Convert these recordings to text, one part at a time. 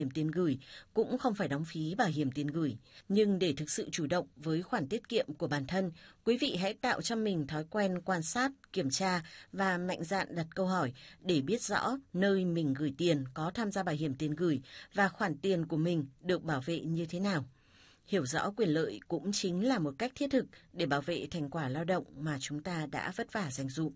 hiểm tiền gửi, cũng không phải đóng phí bảo hiểm tiền gửi. Nhưng để thực sự chủ động với khoản tiết kiệm của bản thân, quý vị hãy tạo cho mình thói quen quan sát, kiểm tra và mạnh dạn đặt câu hỏi để biết rõ nơi mình gửi tiền có tham gia bảo hiểm tiền gửi và khoản tiền của mình được bảo vệ như thế nào. Hiểu rõ quyền lợi cũng chính là một cách thiết thực để bảo vệ thành quả lao động mà chúng ta đã vất vả dành dụm.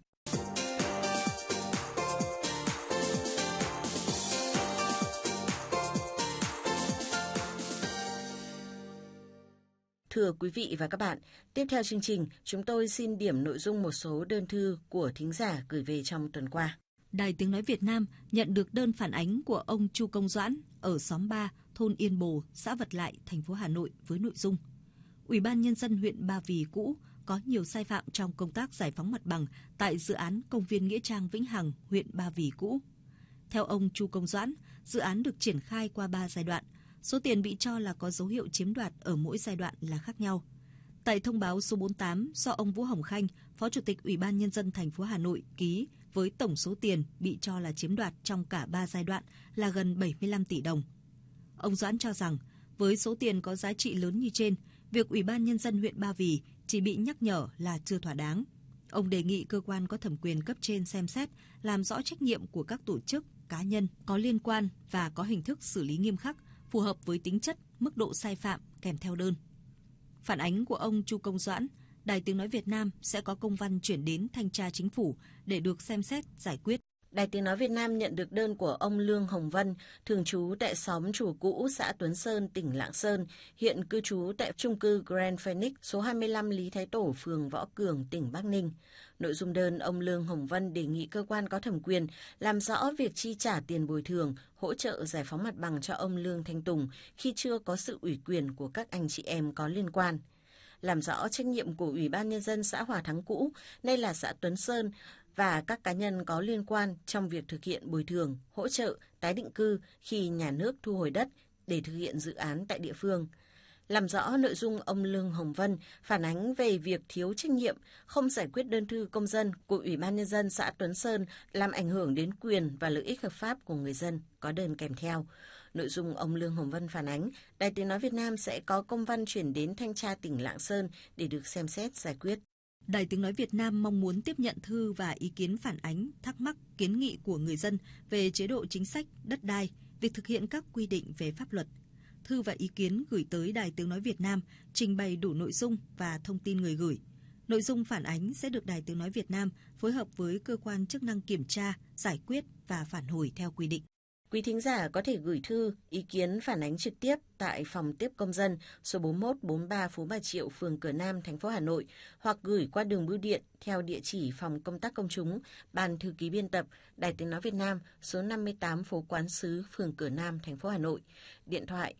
Thưa quý vị và các bạn, tiếp theo chương trình, chúng tôi xin điểm nội dung một số đơn thư của thính giả gửi về trong tuần qua. Đài Tiếng Nói Việt Nam nhận được đơn phản ánh của ông Chu Công Doãn ở xóm 3, thôn Yên Bồ, xã Vật Lại, thành phố Hà Nội với nội dung: Ủy ban Nhân dân huyện Ba Vì cũ có nhiều sai phạm trong công tác giải phóng mặt bằng tại dự án công viên Nghĩa Trang Vĩnh Hằng, huyện Ba Vì cũ. Theo ông Chu Công Doãn, dự án được triển khai qua 3 giai đoạn. Số tiền bị cho là có dấu hiệu chiếm đoạt ở mỗi giai đoạn là khác nhau. Tại thông báo số 48 do ông Vũ Hồng Khanh, Phó Chủ tịch Ủy ban Nhân dân thành phố Hà Nội ký với tổng số tiền bị cho là chiếm đoạt trong cả 3 giai đoạn là gần 75 tỷ đồng. Ông Doãn cho rằng, với số tiền có giá trị lớn như trên, việc Ủy ban Nhân dân huyện Ba Vì chỉ bị nhắc nhở là chưa thỏa đáng. Ông đề nghị cơ quan có thẩm quyền cấp trên xem xét, làm rõ trách nhiệm của các tổ chức, cá nhân có liên quan và có hình thức xử lý nghiêm khắc, phù hợp với tính chất, mức độ sai phạm kèm theo đơn. Phản ánh của ông Chu Công Doãn, Đài Tiếng Nói Việt Nam sẽ có công văn chuyển đến Thanh tra Chính phủ để được xem xét, giải quyết. Đài Tiếng Nói Việt Nam nhận được đơn của ông Lương Hồng Vân, thường trú tại xóm Chùa Cũ, xã Tuấn Sơn, tỉnh Lạng Sơn, hiện cư trú tại chung cư Grand Phoenix, số 25 Lý Thái Tổ, phường Võ Cường, tỉnh Bắc Ninh. Nội dung đơn, ông Lương Hồng Vân đề nghị cơ quan có thẩm quyền làm rõ việc chi trả tiền bồi thường, hỗ trợ giải phóng mặt bằng cho ông Lương Thanh Tùng khi chưa có sự ủy quyền của các anh chị em có liên quan. Làm rõ trách nhiệm của Ủy ban Nhân dân xã Hòa Thắng cũ, nay là xã Tuấn Sơn, và các cá nhân có liên quan trong việc thực hiện bồi thường, hỗ trợ, tái định cư khi nhà nước thu hồi đất để thực hiện dự án tại địa phương. Làm rõ nội dung ông Lương Hồng Vân phản ánh về việc thiếu trách nhiệm, không giải quyết đơn thư công dân của Ủy ban Nhân dân xã Tuấn Sơn làm ảnh hưởng đến quyền và lợi ích hợp pháp của người dân, có đơn kèm theo. Nội dung ông Lương Hồng Vân phản ánh, Đài Tiếng Nói Việt Nam sẽ có công văn chuyển đến Thanh tra tỉnh Lạng Sơn để được xem xét giải quyết. Đài Tiếng Nói Việt Nam mong muốn tiếp nhận thư và ý kiến phản ánh, thắc mắc, kiến nghị của người dân về chế độ chính sách, đất đai, việc thực hiện các quy định về pháp luật. Thư và ý kiến gửi tới Đài Tiếng Nói Việt Nam trình bày đủ nội dung và thông tin người gửi. Nội dung phản ánh sẽ được Đài Tiếng Nói Việt Nam phối hợp với cơ quan chức năng kiểm tra, giải quyết và phản hồi theo quy định. Quý thính giả có thể gửi thư, ý kiến phản ánh trực tiếp tại phòng tiếp công dân số 4143 Phú Bà Triệu, phường Cửa Nam, thành phố Hà Nội, hoặc gửi qua đường bưu điện theo địa chỉ phòng công tác công chúng, ban thư ký biên tập, Đài Tiếng Nói Việt Nam, số 58 phố Quán Sứ, phường Cửa Nam, thành phố Hà Nội. Điện thoại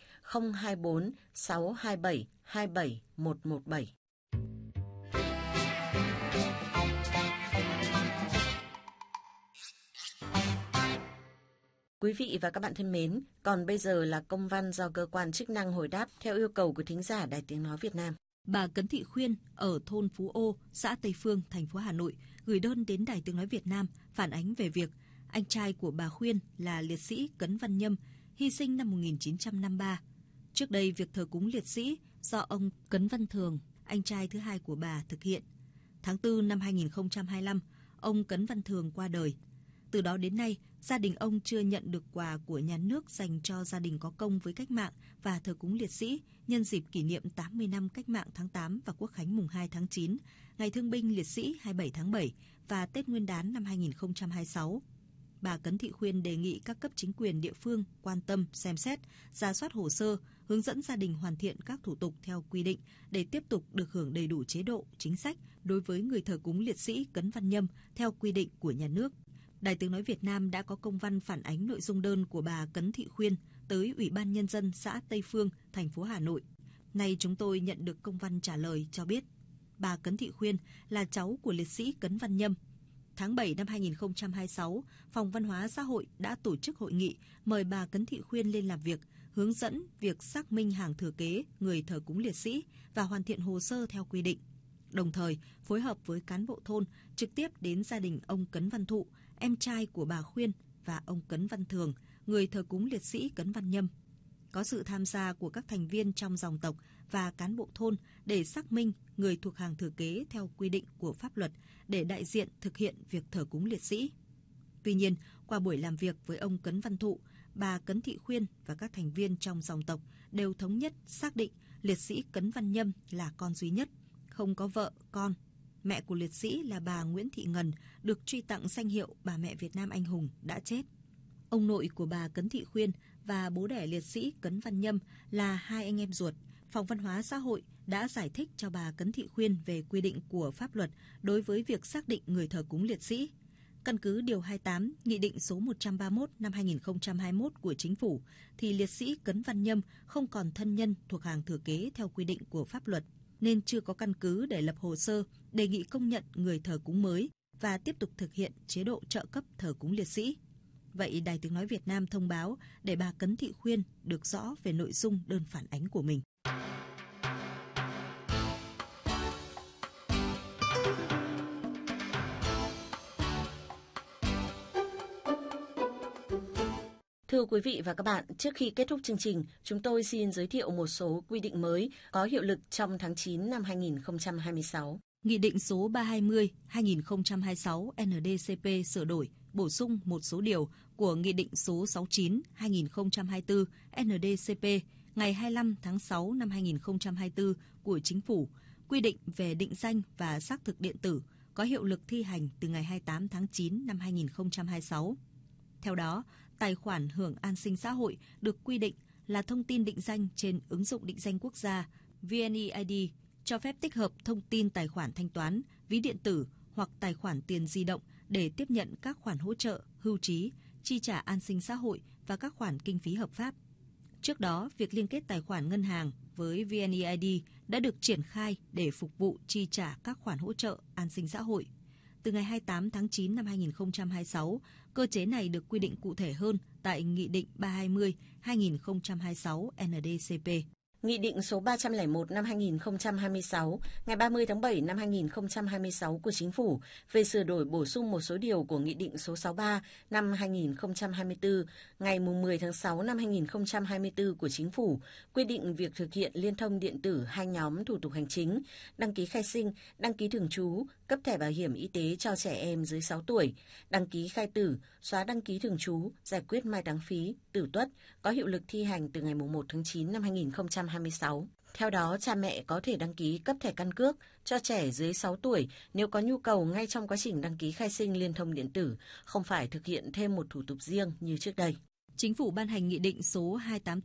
024 627 27117. Quý vị và các bạn thân mến, còn bây giờ là công văn do cơ quan chức năng hồi đáp theo yêu cầu của thính giả Đài Tiếng Nói Việt Nam. Bà Cấn Thị Khuyên ở thôn Phú Ô, xã Tây Phương, thành phố Hà Nội gửi đơn đến Đài Tiếng Nói Việt Nam phản ánh về việc anh trai của bà Khuyên là liệt sĩ Cấn Văn Nhâm hy sinh năm 1953. Trước đây, việc thờ cúng liệt sĩ do ông Cấn Văn Thường, anh trai thứ hai của bà, thực hiện. Tháng 4 năm 2025, ông Cấn Văn Thường qua đời. Từ đó đến nay, gia đình ông chưa nhận được quà của nhà nước dành cho gia đình có công với cách mạng và thờ cúng liệt sĩ nhân dịp kỷ niệm 80 năm cách mạng tháng 8 và Quốc khánh mùng 2 tháng 9, Ngày Thương binh Liệt sĩ 27 tháng 7 và Tết Nguyên đán năm 2026. Bà Cấn Thị Khuyên đề nghị các cấp chính quyền địa phương quan tâm, xem xét, rà soát hồ sơ, hướng dẫn gia đình hoàn thiện các thủ tục theo quy định để tiếp tục được hưởng đầy đủ chế độ, chính sách đối với người thờ cúng liệt sĩ Cấn Văn Nhâm theo quy định của nhà nước. Đài Tiếng Nói Việt Nam đã có công văn phản ánh nội dung đơn của bà Cấn Thị Khuyên tới Ủy ban Nhân dân xã Tây Phương, thành phố Hà Nội. Nay chúng tôi nhận được công văn trả lời cho biết, bà Cấn Thị Khuyên là cháu của liệt sĩ Cấn Văn Nhâm. Tháng 7 năm 2026, Phòng Văn hóa Xã hội đã tổ chức hội nghị mời bà Cấn Thị Khuyên lên làm việc, hướng dẫn việc xác minh hàng thừa kế người thờ cúng liệt sĩ và hoàn thiện hồ sơ theo quy định. Đồng thời, phối hợp với cán bộ thôn trực tiếp đến gia đình ông Cấn Văn Thụ, em trai của bà Khuyên, và ông Cấn Văn Thường, người thờ cúng liệt sĩ Cấn Văn Nhâm. Có sự tham gia của các thành viên trong dòng tộc và cán bộ thôn để xác minh người thuộc hàng thừa kế theo quy định của pháp luật để đại diện thực hiện việc thờ cúng liệt sĩ. Tuy nhiên, qua buổi làm việc với ông Cấn Văn Thụ, bà Cấn Thị Khuyên và các thành viên trong dòng tộc đều thống nhất xác định liệt sĩ Cấn Văn Nhâm là con duy nhất, không có vợ, con. Mẹ của liệt sĩ là bà Nguyễn Thị Ngân được truy tặng danh hiệu Bà Mẹ Việt Nam Anh Hùng đã chết. Ông nội của bà Cấn Thị Khuyên và bố đẻ liệt sĩ Cấn Văn Nhâm là hai anh em ruột. Phòng Văn hóa Xã hội đã giải thích cho bà Cấn Thị Khuyên về quy định của pháp luật đối với việc xác định người thờ cúng liệt sĩ. Căn cứ Điều 28, Nghị định số 131 năm 2021 của Chính phủ, thì liệt sĩ Cấn Văn Nhâm không còn thân nhân thuộc hàng thừa kế theo quy định của pháp luật, nên chưa có căn cứ để lập hồ sơ đề nghị công nhận người thờ cúng mới và tiếp tục thực hiện chế độ trợ cấp thờ cúng liệt sĩ. Vậy Đài Tiếng Nói Việt Nam thông báo để bà Cấn Thị Khuyên được rõ về nội dung đơn phản ánh của mình. Thưa quý vị và các bạn, trước khi kết thúc chương trình, chúng tôi xin giới thiệu một số quy định mới có hiệu lực trong tháng 9 năm 2026. Nghị định số 320/2026 NDCP sửa đổi, bổ sung một số điều của Nghị định số 69/2024 NDCP ngày 25 tháng 6 năm 2024 của Chính phủ, quy định về định danh và xác thực điện tử, có hiệu lực thi hành từ ngày 28 tháng 9 năm 2026. Theo đó, tài khoản hưởng an sinh xã hội được quy định là thông tin định danh trên ứng dụng định danh quốc gia VNeID, cho phép tích hợp thông tin tài khoản thanh toán, ví điện tử hoặc tài khoản tiền di động để tiếp nhận các khoản hỗ trợ, hưu trí, chi trả an sinh xã hội và các khoản kinh phí hợp pháp. Trước đó, việc liên kết tài khoản ngân hàng với VNeID đã được triển khai để phục vụ chi trả các khoản hỗ trợ an sinh xã hội. Từ ngày 28 tháng 9 năm 2026, cơ chế này được quy định cụ thể hơn tại Nghị định 320/2026 NDCP. Nghị định số 301 năm 2026, ngày 30 tháng 7 năm 2026 của Chính phủ về sửa đổi bổ sung một số điều của Nghị định số 63 năm 2024, ngày 10 tháng 6 năm 2024 của Chính phủ, quy định việc thực hiện liên thông điện tử hai nhóm thủ tục hành chính, đăng ký khai sinh, đăng ký thường trú, cấp thẻ bảo hiểm y tế cho trẻ em dưới 6 tuổi, đăng ký khai tử, xóa đăng ký thường trú, giải quyết mai táng phí, tử tuất, có hiệu lực thi hành từ ngày 1 tháng 9 năm 2026. Theo đó, cha mẹ có thể đăng ký cấp thẻ căn cước cho trẻ dưới 6 tuổi nếu có nhu cầu ngay trong quá trình đăng ký khai sinh liên thông điện tử, không phải thực hiện thêm một thủ tục riêng như trước đây. Chính phủ ban hành Nghị định số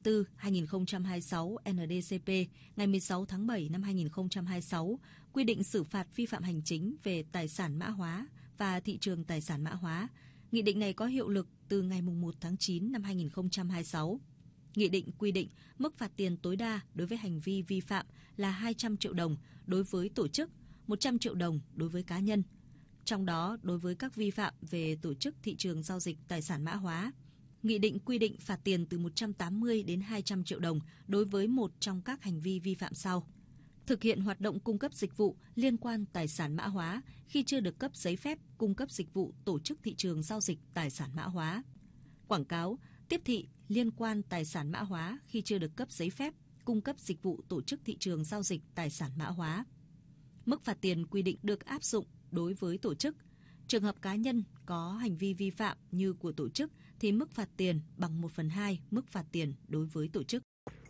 284/2026 NDCP ngày 16 tháng 7 năm 2026 quy định xử phạt vi phạm hành chính về tài sản mã hóa và thị trường tài sản mã hóa. Nghị định này có hiệu lực từ ngày 1 tháng 9 năm 2026. Nghị định quy định mức phạt tiền tối đa đối với hành vi vi phạm là 200 triệu đồng đối với tổ chức, 100 triệu đồng đối với cá nhân. Trong đó, đối với các vi phạm về tổ chức thị trường giao dịch tài sản mã hóa, Nghị định quy định phạt tiền từ 180 đến 200 triệu đồng đối với một trong các hành vi vi phạm sau. Thực hiện hoạt động cung cấp dịch vụ liên quan tài sản mã hóa khi chưa được cấp giấy phép cung cấp dịch vụ tổ chức thị trường giao dịch tài sản mã hóa. Quảng cáo, tiếp thị liên quan tài sản mã hóa khi chưa được cấp giấy phép cung cấp dịch vụ tổ chức thị trường giao dịch tài sản mã hóa. Mức phạt tiền quy định được áp dụng đối với tổ chức. Trường hợp cá nhân có hành vi vi phạm như của tổ chức thì mức phạt tiền bằng 1/2 mức phạt tiền đối với tổ chức.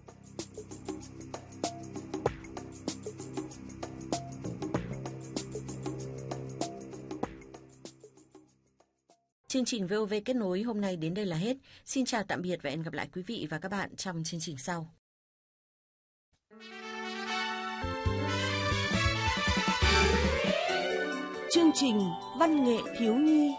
Chương trình VOV Kết nối hôm nay đến đây là hết. Xin chào tạm biệt và hẹn gặp lại quý vị và các bạn trong chương trình sau. Chương trình Văn nghệ thiếu nhi.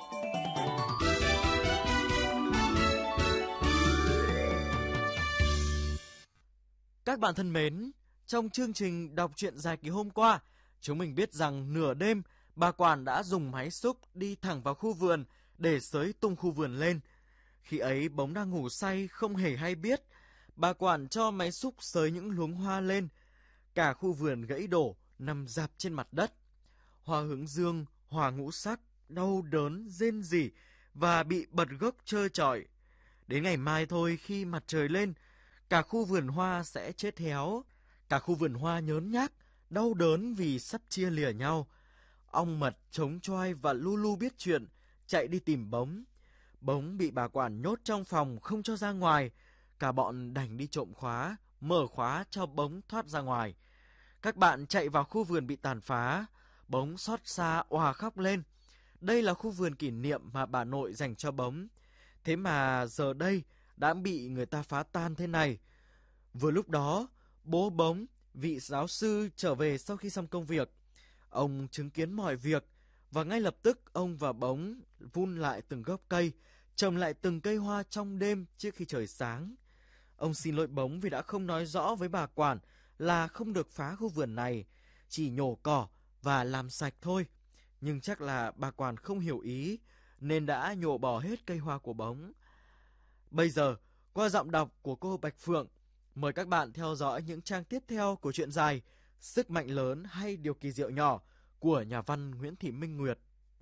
Các bạn thân mến, trong chương trình đọc truyện dài kỳ hôm qua, chúng mình biết rằng nửa đêm, bà Quản đã dùng máy xúc đi thẳng vào khu vườn để xới tung khu vườn lên. Khi ấy bỗng đang ngủ say không hề hay biết, bà Quản cho máy xúc xới những luống hoa lên. Cả khu vườn gãy đổ, nằm rạp trên mặt đất. Hoa hướng dương, hoa ngũ sắc, đau đớn, rên rỉ và bị bật gốc trơ trọi. Đến ngày mai thôi, khi mặt trời lên, cả khu vườn hoa sẽ chết héo. Cả khu vườn hoa nhớn nhác, đau đớn vì sắp chia lìa nhau. Ong mật, trống choai và Lulu biết chuyện, chạy đi tìm Bống. Bống bị bà quản nhốt trong phòng không cho ra ngoài. Cả bọn đành đi trộm khóa, mở khóa cho Bống thoát ra ngoài. Các bạn chạy vào khu vườn bị tàn phá. Bống xót xa òa khóc lên. Đây là khu vườn kỷ niệm mà bà nội dành cho Bống. Thế mà giờ đây đã bị người ta phá tan thế này. Vừa lúc đó, bố Bống, vị giáo sư, trở về sau khi xong công việc. Ông chứng kiến mọi việc và ngay lập tức ông và Bống vun lại từng gốc cây, trồng lại từng cây hoa trong đêm trước khi trời sáng. Ông xin lỗi Bống vì đã không nói rõ với bà quản là không được phá khu vườn này, chỉ nhổ cỏ và làm sạch thôi. Nhưng chắc là bà quản không hiểu ý nên đã nhổ bỏ hết cây hoa của Bống. Bây giờ, qua giọng đọc của cô Bạch Phượng, mời các bạn theo dõi những trang tiếp theo của truyện dài Sức mạnh lớn hay điều kỳ diệu nhỏ của nhà văn Nguyễn Thị Minh Nguyệt.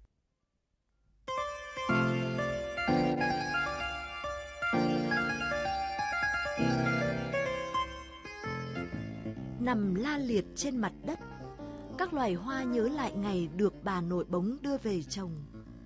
Nằm la liệt trên mặt đất, các loài hoa nhớ lại ngày được bà nội Bống đưa về trồng.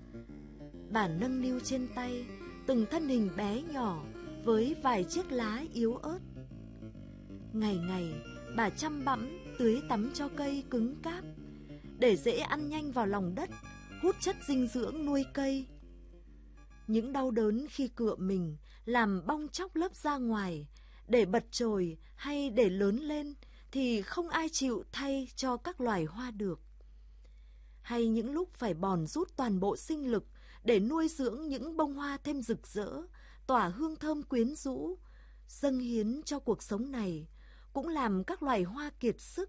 Bà nâng niu trên tay từng thân hình bé nhỏ với vài chiếc lá yếu ớt. Ngày ngày bà chăm bẵm tưới tắm cho cây cứng cáp để dễ ăn nhanh vào lòng đất, hút chất dinh dưỡng nuôi cây. Những đau đớn khi cựa mình làm bong tróc lớp da ngoài để bật chồi hay để lớn lên thì không ai chịu thay cho các loài hoa được. Hay những lúc phải bòn rút toàn bộ sinh lực để nuôi dưỡng những bông hoa thêm rực rỡ, tỏa hương thơm quyến rũ, dâng hiến cho cuộc sống này, cũng làm các loài hoa kiệt sức.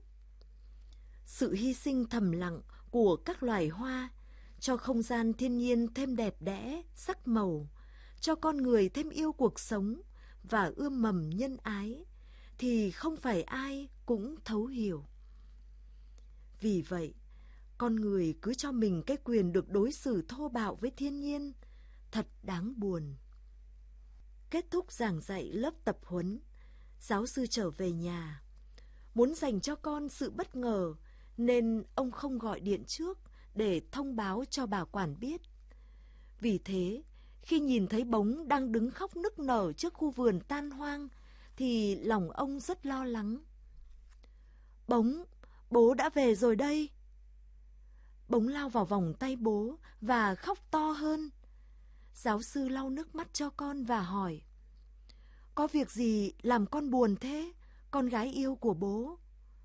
Sự hy sinh thầm lặng của các loài hoa cho không gian thiên nhiên thêm đẹp đẽ, sắc màu, cho con người thêm yêu cuộc sống và ươm mầm nhân ái, thì không phải ai cũng thấu hiểu. Vì vậy, con người cứ cho mình cái quyền được đối xử thô bạo với thiên nhiên, thật đáng buồn. Kết thúc giảng dạy lớp tập huấn, giáo sư trở về nhà. Muốn dành cho con sự bất ngờ, nên ông không gọi điện trước để thông báo cho bà quản biết. Vì thế, khi nhìn thấy Bống đang đứng khóc nức nở trước khu vườn tan hoang, thì lòng ông rất lo lắng. Bống, bố đã về rồi đây. Bống lao vào vòng tay bố và khóc to hơn. Giáo sư lau nước mắt cho con và hỏi: Có việc gì làm con buồn thế, con gái yêu của bố?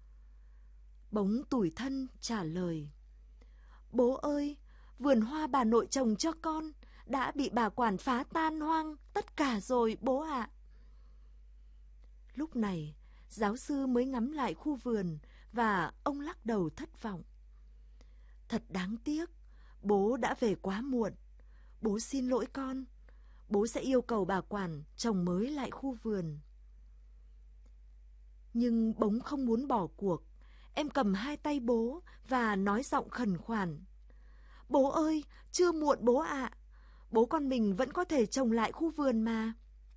Bống tủi thân trả lời: Bố ơi, vườn hoa bà nội trồng cho con đã bị bà quản phá tan hoang tất cả rồi bố ạ. Lúc này, giáo sư mới ngắm lại khu vườn và ông lắc đầu thất vọng. Thật đáng tiếc, bố đã về quá muộn. Bố xin lỗi con. Bố sẽ yêu cầu bà quản trồng mới lại khu vườn. Nhưng Bống không muốn bỏ cuộc. Em cầm hai tay bố và nói giọng khẩn khoản: Bố ơi, chưa muộn bố ạ. Bố con mình vẫn có thể trồng lại khu vườn mà.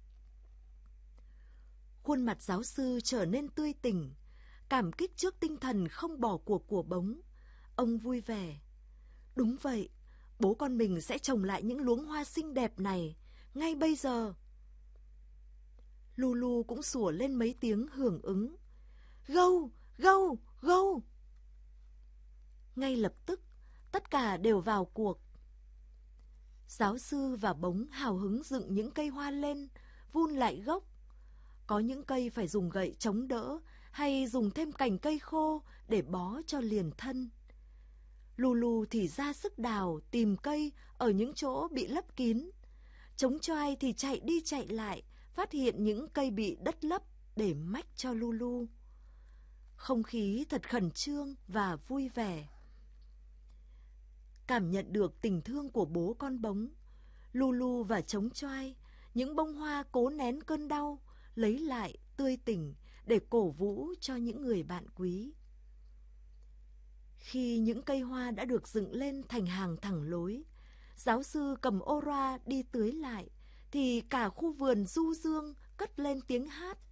Khuôn mặt giáo sư trở nên tươi tỉnh, cảm kích trước tinh thần không bỏ cuộc của Bống. Ông vui vẻ: Đúng vậy, bố con mình sẽ trồng lại những luống hoa xinh đẹp này ngay bây giờ. Lulu cũng sủa lên mấy tiếng hưởng ứng: Gâu, gâu, gâu. Ngay lập tức, tất cả đều vào cuộc. Giáo sư và Bống hào hứng dựng những cây hoa lên, vun lại gốc. Có những cây phải dùng gậy chống đỡ hay dùng thêm cành cây khô để bó cho liền thân. Lulu thì ra sức đào tìm cây ở những chỗ bị lấp kín. Trống choai thì chạy đi chạy lại, phát hiện những cây bị đất lấp để mách cho Lulu. Không khí thật khẩn trương và vui vẻ. Cảm nhận được tình thương của bố con Bống, Lulu và Trống choai, những bông hoa cố nén cơn đau, lấy lại tươi tỉnh để cổ vũ cho những người bạn quý. Khi những cây hoa đã được dựng lên thành hàng thẳng lối, giáo sư cầm ô loa đi tưới lại, thì cả khu vườn du dương cất lên tiếng hát.